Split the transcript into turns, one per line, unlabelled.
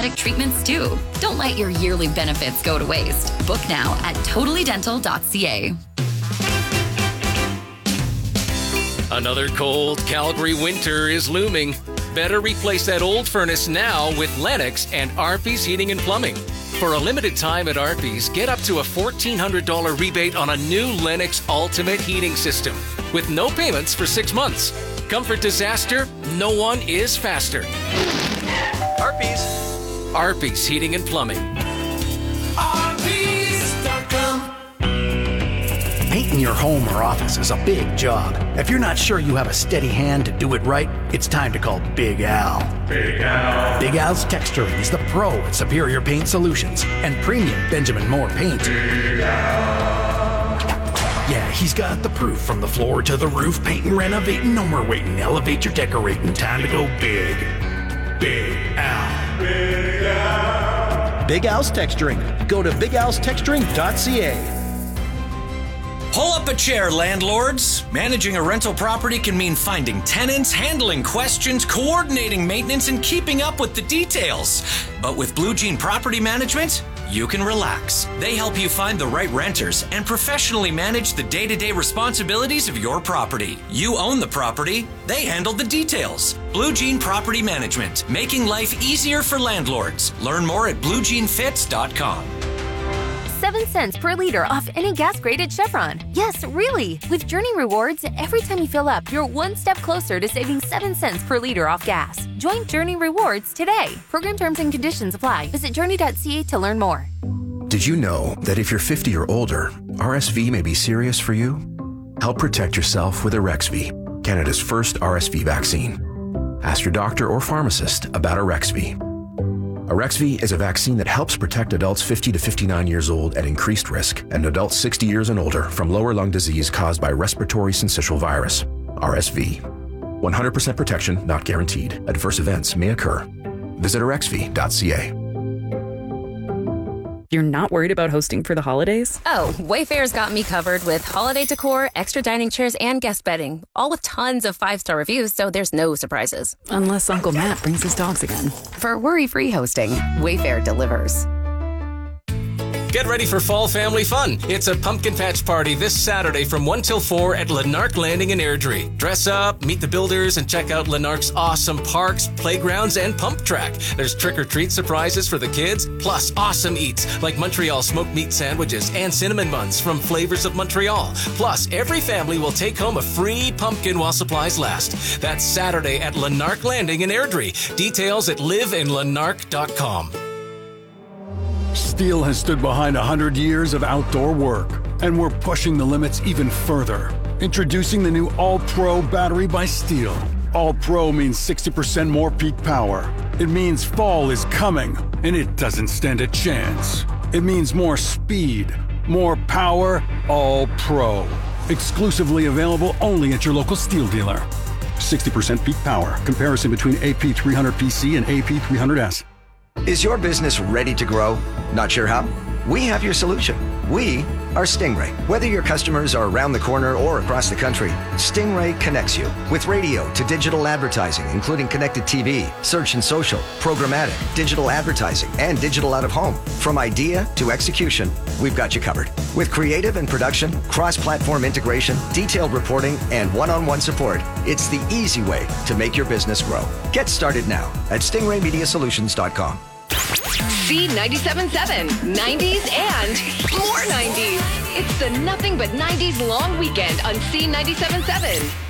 cosmetic treatments too. Don't let your yearly benefits go to waste. Book now at totallydental.ca.
Another cold Calgary winter is looming. Better replace that old furnace now with Lennox and Arby's Heating and Plumbing. For a limited time at Arby's, get up to a $1,400 rebate on a new Lennox Ultimate Heating System with no payments for 6 months. Comfort disaster, no one is faster. Arby's Heating and Plumbing.
Arby's.com.
Painting your home or office is a big job. If you're not sure you have a steady hand to do it right, it's time to call Big Al.
Big Al.
Big Al's Texturing is the pro at superior paint solutions and premium Benjamin Moore paint.
Big Al.
Yeah, he's got the proof from the floor to the roof. Painting, renovating, no more waiting. Elevate your decorating. Time to go big. Big Al.
Big Al.
Big Al's Texturing. Go to bigalstexturing.ca.
Pull up a chair, landlords. Managing a rental property can mean finding tenants, handling questions, coordinating maintenance, and keeping up with the details. But with Blue Jean Property Management, you can relax. They help you find the right renters and professionally manage the day-to-day responsibilities of your property. You own the property, they handle the details. Blue Jean Property Management, making life easier for landlords. Learn more at bluejeanfits.com.
7 cents per liter off any gas grade at Chevron. Yes, really. With Journey Rewards, every time you fill up, you're one step closer to saving 7 cents per liter off gas. Join Journey Rewards today. Program terms and conditions apply. Visit journey.ca to learn more.
Did you know that if you're 50 or older, RSV may be serious for you? Help protect yourself with Arexvy, Canada's first RSV vaccine. Ask your doctor or pharmacist about Arexvy. Arexvy is a vaccine that helps protect adults 50 to 59 years old at increased risk and adults 60 years and older from lower lung disease caused by respiratory syncytial virus, RSV. 100% protection not guaranteed. Adverse events may occur. Visit arexvy.ca.
You're not worried about hosting for the holidays?
Oh, Wayfair's got me covered with holiday decor, extra dining chairs, and guest bedding. All with tons of 5-star reviews, so there's no surprises.
Unless Uncle Matt brings his dogs again.
For worry-free hosting, Wayfair delivers.
Get ready for fall family fun. It's a pumpkin patch party this Saturday from 1 till 4 at Lanark Landing in Airdrie. Dress up, meet the builders, and check out Lanark's awesome parks, playgrounds, and pump track. There's trick-or-treat surprises for the kids, plus awesome eats like Montreal smoked meat sandwiches and cinnamon buns from Flavors of Montreal. Plus, every family will take home a free pumpkin while supplies last. That's Saturday at Lanark Landing in Airdrie. Details at liveinlanark.com.
Steel has stood behind 100 years of outdoor work, and we're pushing the limits even further. Introducing the new All-Pro battery by Steel. All-Pro means 60% more peak power. It means fall is coming, and it doesn't stand a chance. It means more speed, more power, All-Pro. Exclusively available only at your local Steel dealer. 60% peak power. Comparison between AP300PC and AP300S.
Is your business ready to grow? Not sure how? We have your solution. We are Stingray. Whether your customers are around the corner or across the country, Stingray connects you with radio to digital advertising, including connected TV, search and social, programmatic, digital advertising, and digital out of home. From idea to execution, we've got you covered. With creative and production, cross-platform integration, detailed reporting, and one-on-one support, it's the easy way to make your business grow. Get started now at stingraymediasolutions.com.
C97.7, 90s and more 90s. It's the Nothing But 90s long weekend on C97.7.